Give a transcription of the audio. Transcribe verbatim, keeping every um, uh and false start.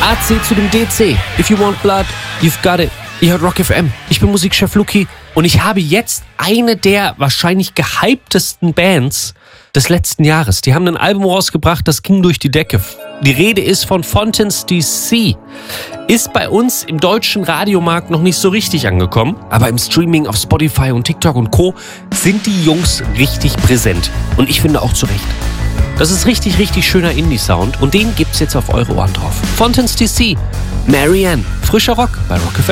A C zu dem D C. If you want blood, you've got it. Ihr hört Rock F M. Ich bin Musikchef Luki und ich habe jetzt eine der wahrscheinlich gehyptesten Bands des letzten Jahres. Die haben ein Album rausgebracht, das ging durch die Decke. Die Rede ist von Fontaine's D C. Ist bei uns im deutschen Radiomarkt noch nicht so richtig angekommen, aber im Streaming auf Spotify und TikTok und Co. sind die Jungs richtig präsent. Und ich finde auch zu Recht. Das ist richtig, richtig schöner Indie-Sound und den gibt's jetzt auf eure Ohren drauf. Fontaine's D C, Marianne, frischer Rock bei Rock F M.